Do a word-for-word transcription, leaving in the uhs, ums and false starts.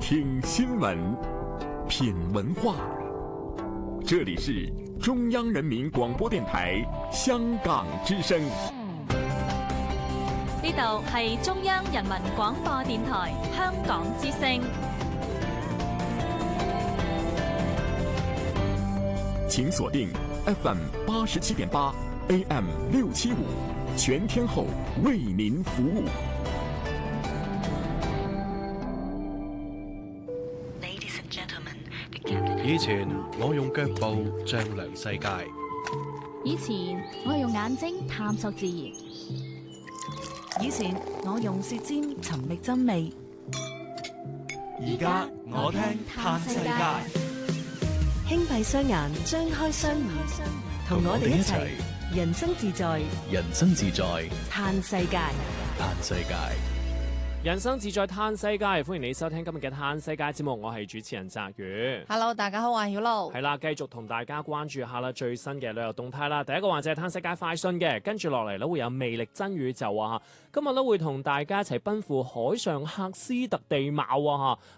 听新闻，品文化。这里是中央人民廣播電台香港之聲。 呢度係中央人民廣播電台香港之聲。 請鎖定 F M 八十七點八 A M 六七五，全天候為您服務。 以前我用腳步丈量世界， 以前我用眼睛探索自然， 以前我用舌尖尋覓真味， 而家我聽嘆世界。 輕閉雙眼，張開雙耳，同我哋一齊人生自在， 人生自在嘆世界， 嘆世界。 人生自在嘆世界，歡迎你收聽今日嘅嘆世界節目，我係主持人澤宇。 Hello， 大家好，我係曉露。 係啦，繼續同大家關注下啦最新嘅旅遊動態啦。第一個環節係嘆世界快訊嘅，跟住落嚟咧會有魅力真宇宙啊！今日咧會同大家一齊奔赴海上喀斯特地貌啊！